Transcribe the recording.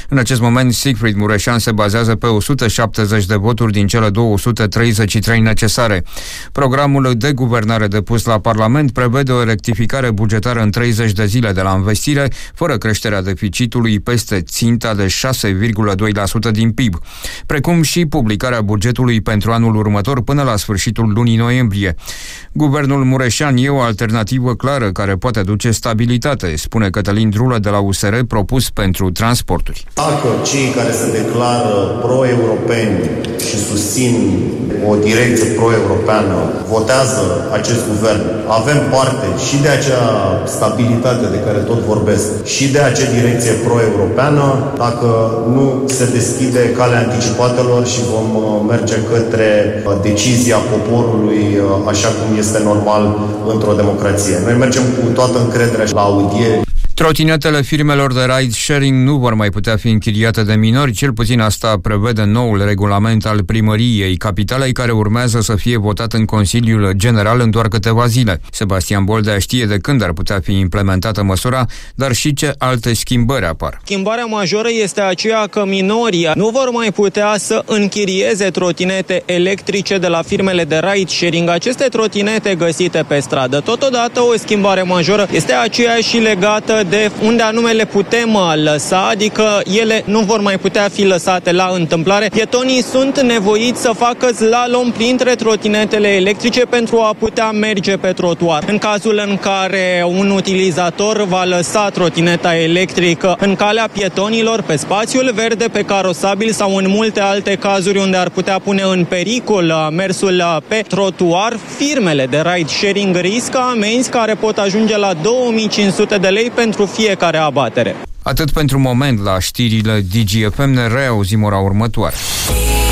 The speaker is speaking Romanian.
În acest moment, Siegfried Mureșan se bazează pe 170 de voturi din cele 233 necesare. Programul de guvernare depus la Parlament prevede o rectificare bugetară în 30 de zile de la învestire, fără creșterea deficitului peste ținta de 6,2% din PIB, precum și publicarea bugetului pentru anul următor până la sfârșitul lunii noiembrie. Guvernul Mureșan e o alternativă clară care poate aduce stabilitate, spune Cătălin Drulă de la USR, propus pentru transporturi. Dacă cei care se declară pro-europeni și susțin o direcție pro-europeană votează acest guvern, avem parte și de acea stabilitate de care tot vorbesc și de acea direcție pro-europeană, dacă nu se deschide calea anticipatelor și vom merge către decizia poporului așa cum este normal într-o democrație. Noi mergem cu toată încrederea la audieri. Trotinetele firmelor de ride-sharing nu vor mai putea fi închiriate de minori, cel puțin asta prevede noul regulament al Primăriei Capitalei, care urmează să fie votat în Consiliul General în doar câteva zile. Sebastian Boldea știe de când ar putea fi implementată măsura, dar și ce alte schimbări apar. Schimbarea majoră este aceea că minorii nu vor mai putea să închirieze trotinete electrice de la firmele de ride-sharing, aceste trotinete găsite pe stradă. Totodată, o schimbare majoră este aceea și legată de unde anume le putem lăsa, adică ele nu vor mai putea fi lăsate la întâmplare. Pietonii sunt nevoiți să facă slalom printre trotinetele electrice pentru a putea merge pe trotuar. În cazul în care un utilizator va lăsa trotineta electrică în calea pietonilor, pe spațiul verde, pe carosabil sau în multe alte cazuri unde ar putea pune în pericol mersul pe trotuar, firmele de ride-sharing riscă amenzi care pot ajunge la 2500 de lei pentru fiecare abatere. Atât pentru moment la știrile DGFM, ne reauzim ora următoare.